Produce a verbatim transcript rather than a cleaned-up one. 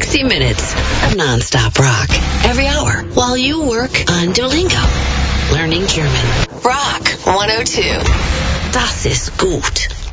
sixty minutes of nonstop rock every hour while you work on Duolingo. Learning German. Rock one oh two. Das ist gut.